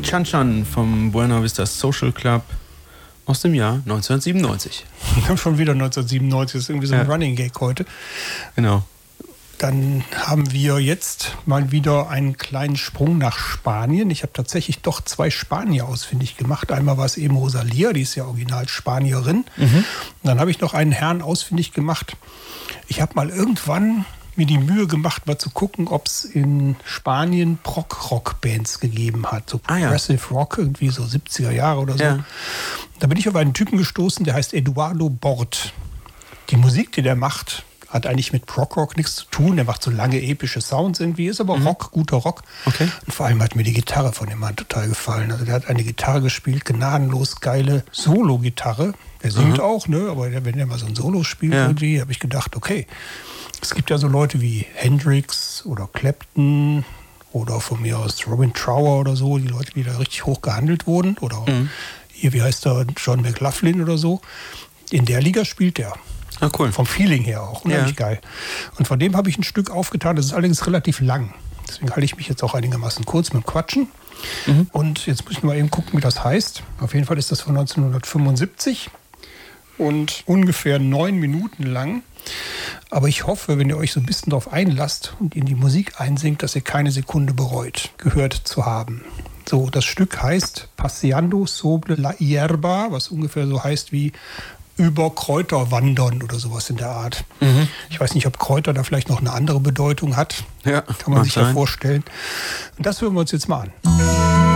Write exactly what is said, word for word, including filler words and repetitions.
Chan Chan vom Buena Vista Social Club aus dem Jahr neunzehnhundertsiebenundneunzig. Schon wieder neunzehnhundertsiebenundneunzig, das ist irgendwie so ein ja. Running Gag heute. Genau. Dann haben wir jetzt mal wieder einen kleinen Sprung nach Spanien. Ich habe tatsächlich doch zwei Spanier ausfindig gemacht. Einmal war es eben Rosalia, die ist ja original Spanierin. Mhm. Und dann habe ich noch einen Herrn ausfindig gemacht. Ich habe mal irgendwann mir die Mühe gemacht, mal zu gucken, ob es in Spanien Prog-Rock-Bands gegeben hat. So ah, ja. Progressive Rock, irgendwie so siebziger Jahre oder so. Ja. Da bin ich auf einen Typen gestoßen, der heißt Eduardo Bort. Die Musik, die der macht, hat eigentlich mit Prog-Rock nichts zu tun. Der macht so lange epische Sounds irgendwie, ist aber mhm. Rock, guter Rock. Okay. Und vor allem hat mir die Gitarre von dem Mann total gefallen. Also der hat eine Gitarre gespielt, gnadenlos geile Solo-Gitarre. Der singt mhm. auch, ne? Aber wenn der mal so ein Solo spielt ja. irgendwie, habe ich gedacht, okay, es gibt ja so Leute wie Hendrix oder Clapton oder von mir aus Robin Trower oder so, die Leute, die da richtig hoch gehandelt wurden. Oder mhm. hier, wie heißt der, John McLaughlin oder so. In der Liga spielt der. Ah, cool. Vom Feeling her auch, unheimlich ja. geil. Und von dem habe ich ein Stück aufgetan, das ist allerdings relativ lang. Deswegen halte ich mich jetzt auch einigermaßen kurz mit dem Quatschen. Mhm. Und jetzt muss ich mal eben gucken, wie das heißt. Auf jeden Fall ist das von neunzehnhundertfünfundsiebzig und ungefähr neun Minuten lang. Aber ich hoffe, wenn ihr euch so ein bisschen darauf einlasst und in die Musik einsingt, dass ihr keine Sekunde bereut, gehört zu haben. So, das Stück heißt Paseando sobre la hierba, was ungefähr so heißt wie über Kräuter wandern oder sowas in der Art. Mhm. Ich weiß nicht, ob Kräuter da vielleicht noch eine andere Bedeutung hat. Ja, kann man sich sein. Ja vorstellen. Und das hören wir uns jetzt mal an.